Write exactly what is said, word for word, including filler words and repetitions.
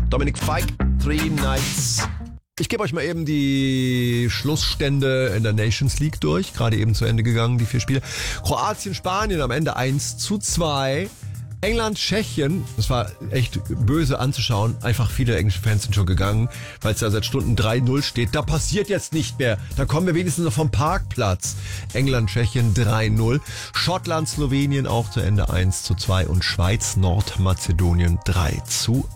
Dominic Fike, Three Nights. Ich gebe euch mal eben die Schlussstände in der Nations League durch. Gerade eben zu Ende gegangen, die vier Spiele. Kroatien, Spanien am Ende eins zu zwei. England, Tschechien, das war echt böse anzuschauen. Einfach viele englische Fans sind schon gegangen, weil es da seit Stunden drei null steht. Da passiert jetzt nicht mehr. Da kommen wir wenigstens noch vom Parkplatz. England, Tschechien drei null. Schottland, Slowenien auch zu Ende eins zu zwei. Und Schweiz, Nordmazedonien drei zu